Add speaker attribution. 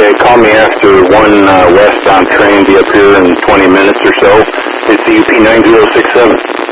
Speaker 1: Okay, call me after 1 westbound train. Be up here in 20 minutes or so. It's the UP 9067.